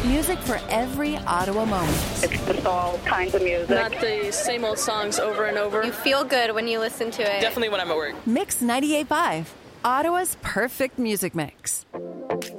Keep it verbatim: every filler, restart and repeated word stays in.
Music for every Ottawa moment. It's just all kinds of music. Not the same old songs over and over. You feel good when you listen to it. Definitely when I'm at work. Mix ninety-eight point five, Ottawa's perfect music mix.